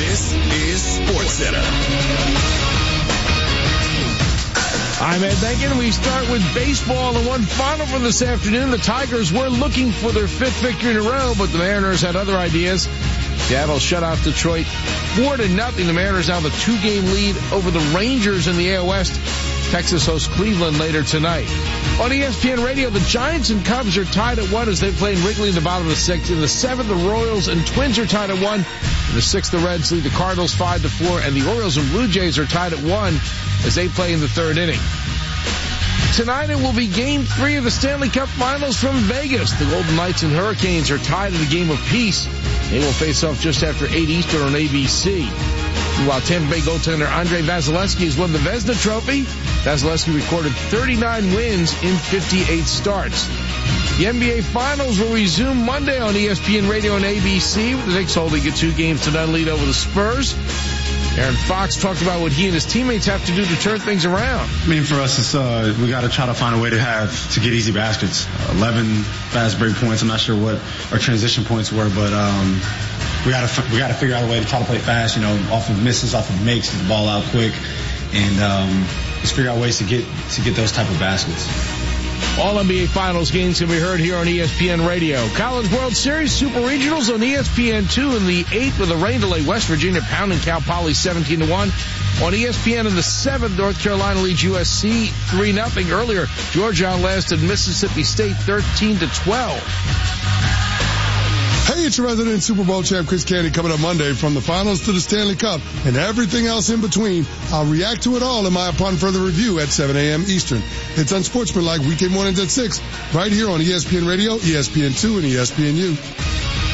This is SportsCenter. I'm Ed Benkin. We start with baseball and one final for this afternoon. The Tigers were looking for their fifth victory in a row, but the Mariners had other ideas. Seattle shut out Detroit 4-0. The Mariners now have a 2-game lead over the Rangers in the AL West. Texas hosts Cleveland later tonight. On ESPN Radio, the Giants and Cubs are tied at 1 as they play in Wrigley in the bottom of the 6th. In the 7th, the Royals and Twins are tied at 1. In the 6th, the Reds lead the Cardinals 5-4, and the Orioles and Blue Jays are tied at 1 as they play in the 3rd inning. Tonight it will be Game 3 of the Stanley Cup Finals from Vegas. The Golden Knights and Hurricanes are tied in a game of peace. They will face off just after 8 Eastern on ABC. While Tampa Bay goaltender Andrei Vasilevsky has won the Vezina Trophy, Vasilevsky recorded 39 wins in 58 starts. The NBA Finals will resume Monday on ESPN Radio and ABC, with the Knicks holding a 2-game-to-none lead over the Spurs. Aaron Fox talked about what he and his teammates have to do to turn things around. I mean, for us, it's we got to try to find a way to get easy baskets. 11 fast break points. I'm not sure what our transition points were, but we got to figure out a way to try to play fast. You know, off of misses, off of makes, get the ball out quick, and just figure out ways to get those type of baskets. All NBA Finals games can be heard here on ESPN Radio. College World Series Super Regionals on ESPN2 in the 8th with a rain delay. West Virginia pounding Cal Poly 17-1. On ESPN in the 7th, North Carolina leads USC 3-0. Earlier, Georgia outlasted Mississippi State 13-12. Hey, it's your resident Super Bowl champ Chris Candy coming up Monday. From the finals to the Stanley Cup and everything else in between, I'll react to it all in my Upon Further Review at 7 a.m. Eastern. It's Unsportsmanlike weekday mornings at 6, right here on ESPN Radio, ESPN2, and ESPNU.